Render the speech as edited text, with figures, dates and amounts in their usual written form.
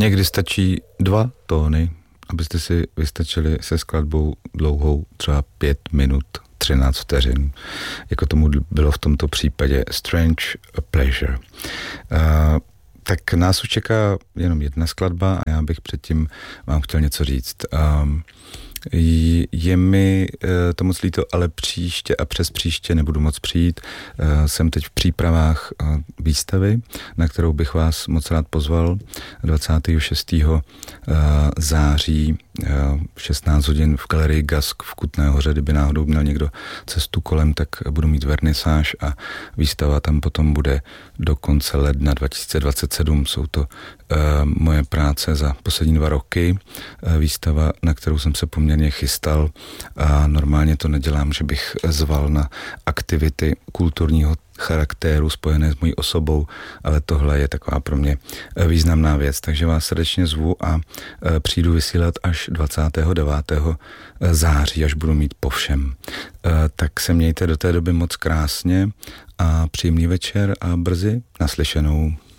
Někdy stačí 2 tóny, abyste si vystačili se skladbou dlouhou třeba 5 minut, 13 vteřin, jako tomu bylo v tomto případě Strange Pleasure. Tak nás už čeká jenom jedna skladba a já bych předtím vám chtěl něco říct. Je mi to moc líto, ale příště a přes příště nebudu moc přijít. Jsem teď v přípravách výstavy, na kterou bych vás moc rád pozval 26. září 16 hodin v galerii Gask v Kutné Hoře. Kdyby náhodou měl někdo cestu kolem, tak budu mít vernisáž a výstava tam potom bude do konce ledna 2027. Jsou to moje práce za poslední 2 roky. Výstava, na kterou jsem se poměrně chystal a normálně to nedělám, že bych zval na aktivity kulturního charakteru spojené s mojí osobou, ale tohle je taková pro mě významná věc, takže vás srdečně zvu a přijdu vysílat až 29. září, až budu mít po všem. Tak se mějte do té doby moc krásně a příjemný večer a brzy naslyšenou.